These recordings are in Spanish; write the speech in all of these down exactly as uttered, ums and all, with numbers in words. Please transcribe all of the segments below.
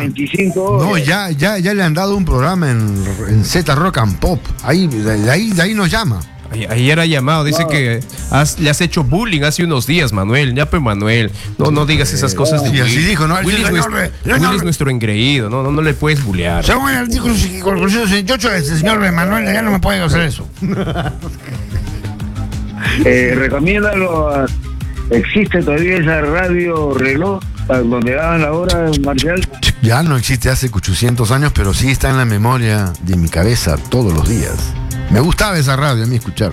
veinticinco horas. No, ya, ya, ya le han dado un programa en, en Z Rock and Pop. Ahí, de ahí, de ahí nos llama. Ayer ha llamado, dice no. que has, le has hecho bullying hace unos días, Manuel. Ya pues, Manuel, no, no digas esas cosas de Willy. Willy. Así dijo, ¿no? Willy, sí, es, nuestro, no, Willy no, es nuestro engreído, no, no, no le puedes bullear. Según el artículo cuatrocientos sesenta y ocho, el señor Manuel ya no me puede hacer eso. eh, recomiéndalo. ¿Existe todavía esa radio reloj donde daban la hora, Marcial? Ya no existe hace ochocientos años, pero sí está en la memoria de mi cabeza todos los días. Me gustaba esa radio a mí escuchar.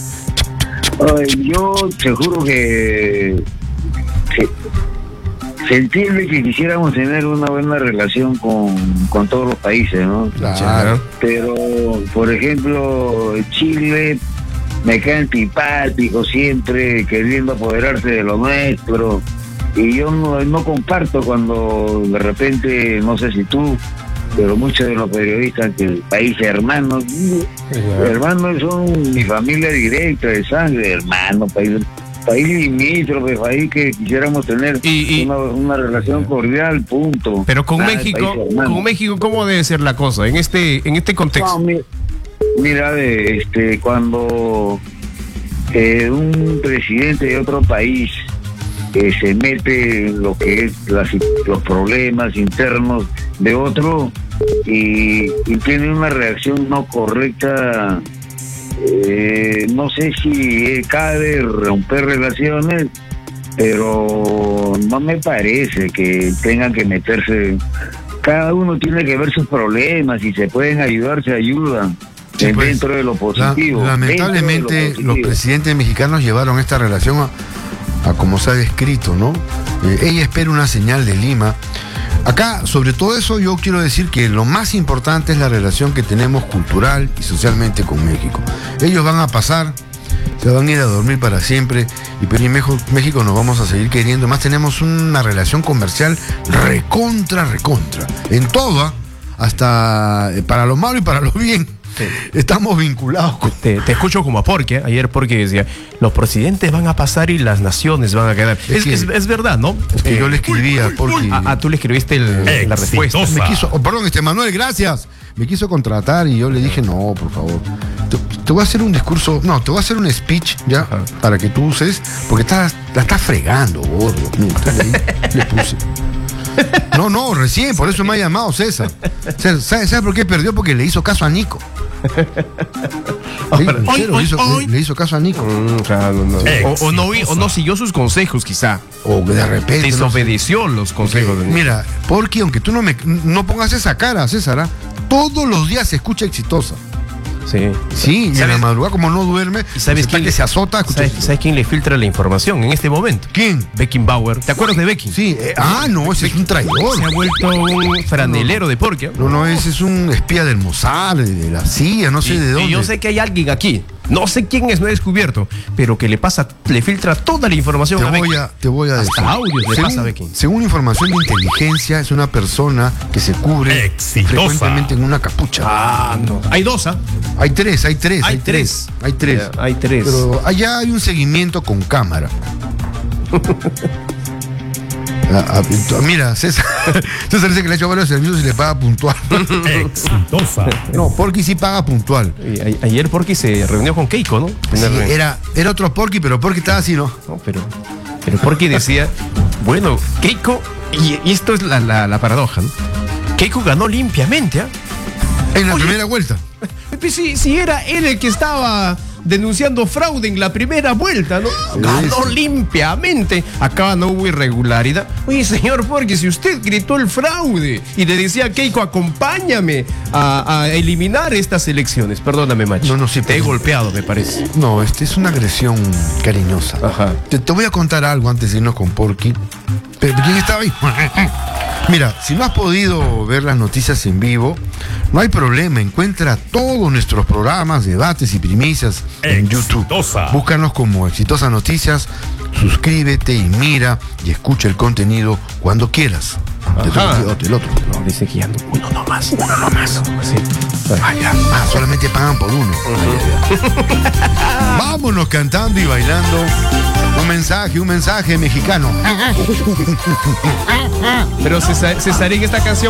Ay, yo te juro que, que se entiende que quisiéramos tener una buena relación con, con todos los países, ¿no? Claro. Pero, por ejemplo, Chile me cae antipático siempre, queriendo apoderarse de lo nuestro. Y yo no, no comparto cuando de repente, no sé si tú, pero muchos de los periodistas que el país hermanos, sí, hermanos son mi familia directa de sangre, hermano, país, país limítrofe, país que quisiéramos tener y, y, una, una relación cordial, punto. Pero con ah, México, con México, ¿cómo debe ser la cosa en este, en este contexto? No, mi, mira, de, este, cuando eh, un presidente de otro país que se mete en lo que es las, los problemas internos de otro y, y tiene una reacción no correcta, eh, no sé si cabe romper relaciones, pero no me parece que tengan que meterse. Cada uno tiene que ver sus problemas, y se pueden ayudar, se ayudan. Sí, pues, dentro de lo positivo. La, lamentablemente lo positivo. Los presidentes mexicanos llevaron esta relación a a como se ha descrito, ¿no? Eh, ella espera una señal de Lima. Acá, sobre todo eso, yo quiero decir que lo más importante es la relación que tenemos cultural y socialmente con México. Ellos van a pasar, se van a ir a dormir para siempre, y pero en México, México nos vamos a seguir queriendo. Más tenemos una relación comercial recontra, recontra. En todo, ¿eh? Hasta para lo malo y para lo bien. Sí. Estamos vinculados con... te, te escucho como a Porky, ¿eh? Ayer Porky decía, los presidentes van a pasar y las naciones van a quedar. Es, es, que, es, es verdad, ¿no? Es que eh, yo le escribía a Porky. Ah, ah, tú le escribiste el, la respuesta. Me quiso, oh, perdón, este Manuel, gracias. Me quiso contratar y yo le dije, no, por favor. Te, te voy a hacer un discurso, no, te voy a hacer un speech, ¿ya? Ajá. Para que tú uses, porque estás, la estás fregando, gordo. Mira, le, le puse. No, no, recién, por eso me ha llamado César. ¿Sabes sabe por qué perdió? Porque le hizo caso a Nico. Sí, hoy, cero, hoy, le, hizo, hoy. Le, le hizo caso a Nico. Mm, claro, no. o, o, no, o no siguió sus consejos, quizá. O de repente. Desobedeció no sé. los consejos okay. de Nico. Mira, Porky, aunque tú no me no pongas esa cara, César, ¿eh? Todos los días se escucha Exitosa. Sí. Sí, y en la madrugada, como no duerme, ¿sabes quién que se azota? ¿sabes, ¿Sabes quién le filtra la información en este momento? ¿Quién? Beckenbauer. ¿Te acuerdas de Becky? Sí. Eh, ah, no, ese es un traidor. Se ha vuelto un franelero no, de Porky. No, no, ese es un espía del Mossad, de la C I A, no sé y, de dónde. Y yo sé que hay alguien aquí, no sé quién es, no he descubierto, pero que le pasa, le filtra toda la información te a voy Becky. A, te voy a decir. Hasta audios le según, pasa a Becky. Según información de inteligencia, es una persona que se cubre Exitosa. frecuentemente en una capucha. Ah, no. Hay dos, ¿ah? ¿eh? Hay tres, hay tres. Hay, hay tres. tres. Hay tres. Yeah, hay tres. Pero allá hay un seguimiento con cámara. Ah, ah, mira, César, César dice que le ha hecho varios servicios y le paga puntual. Exitosa. No, Porky sí paga puntual. Y a, ayer Porky se reunió con Keiko, ¿no? Sí, era, era otro Porky, pero Porky estaba así, ¿no? No, pero, pero Porky decía, bueno, Keiko, y, y esto es la, la, la paradoja, ¿no? Keiko ganó limpiamente, ¿ah? ¿eh? En la Oye, primera vuelta. Si, si era él el que estaba denunciando fraude en la primera vuelta, ¿no? Ganó limpiamente. Acá no hubo irregularidad. Oye, señor Porky, si usted gritó el fraude y le decía a Keiko, acompáñame a, a eliminar estas elecciones. Perdóname, macho. No, no, sí, te he golpeado, me parece. No, este es una agresión cariñosa. Ajá. Te, te voy a contar algo antes de irnos con Porky. ¿Quién estaba ahí? Mira, si no has podido ver las noticias en vivo, no hay problema. Encuentra todos nuestros programas, debates y primicias en YouTube. Búscanos como Exitosa Noticias, suscríbete y mira y escucha el contenido cuando quieras. Del otro. No, dice que ya no, uno nomás, uno nomás. Sí. Vaya, ah, solamente pagan por uno. Vámonos cantando y bailando. Un mensaje, un mensaje mexicano. Pero Cesarín, esta canción